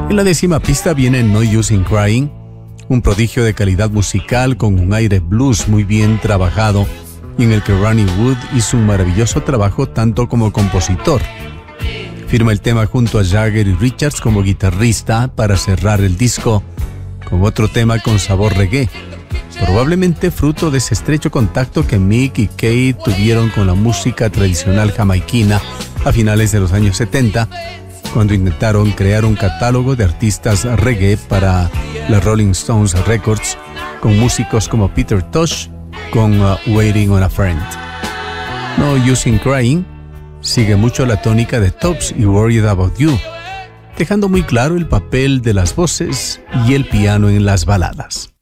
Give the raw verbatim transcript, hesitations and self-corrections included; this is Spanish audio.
En la décima pista viene No Use in Crying, un prodigio de calidad musical con un aire blues muy bien trabajado y en el que Ronnie Wood hizo un maravilloso trabajo tanto como compositor. Firma el tema junto a Jagger y Richards como guitarrista para cerrar el disco con otro tema con sabor reggae, probablemente fruto de ese estrecho contacto que Mick y Kate tuvieron con la música tradicional jamaiquina a finales de los años setenta, cuando intentaron crear un catálogo de artistas reggae para la Rolling Stones Records, con músicos como Peter Tosh, con uh, Waiting on a Friend. No Use in Crying sigue mucho la tónica de Tops y Worried About You, dejando muy claro el papel de las voces y el piano en las baladas.